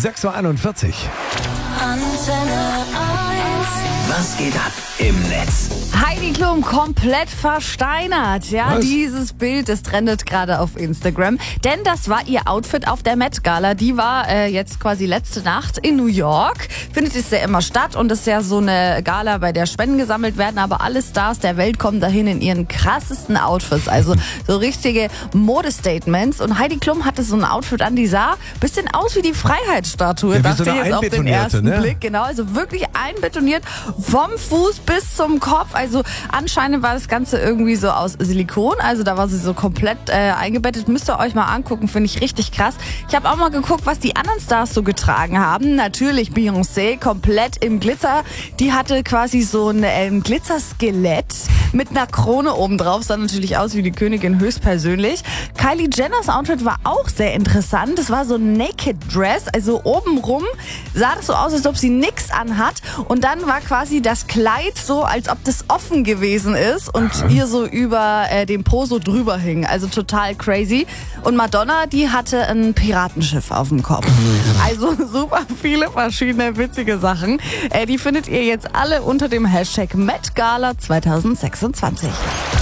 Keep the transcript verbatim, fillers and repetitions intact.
sechs Uhr einundvierzig. Antenne eins. Was geht ab im Netz? Heidi Klum komplett versteinert. Ja, Was? dieses Bild, das trendet gerade auf Instagram. Denn das war ihr Outfit auf der Met Gala. Die war äh, jetzt quasi letzte Nacht in New York. Findet es ja immer statt und ist ja so eine Gala, bei der Spenden gesammelt werden. Aber alle Stars der Welt kommen dahin in ihren krassesten Outfits. Also so richtige Modestatements. Und Heidi Klum hatte so ein Outfit an, die sah ein bisschen aus wie die Freiheitsstatue. Ja, wie dachte so eine ich jetzt auf den einbetonierte, ersten ne? Blick. Genau, also wirklich einbetoniert vom Fuß bis zum Kopf. Also anscheinend war das Ganze irgendwie so aus Silikon. Also da war sie so komplett äh, eingebettet. Müsst ihr euch mal angucken, finde ich richtig krass. Ich habe auch mal geguckt, was die anderen Stars so getragen haben. Natürlich Beyoncé, komplett im Glitzer. Die hatte quasi so ein ähm, Glitzerskelett mit einer Krone oben drauf. Sah natürlich aus wie die Königin höchstpersönlich. Kylie Jenners Outfit war auch sehr interessant. Das war so ein Naked Dress. Also obenrum sah das so aus, als ob sie nix anhat. Und dann war quasi das Kleid so, als ob das offen gewesen ist und Aha. ihr so über äh, dem Po so drüber hing. Also total crazy. Und Madonna, die hatte ein Piratenschiff auf dem Kopf. Also super viele verschiedene witzige Sachen. Äh, die findet ihr jetzt alle unter dem Hashtag Met Gala zwanzig sechsundzwanzig.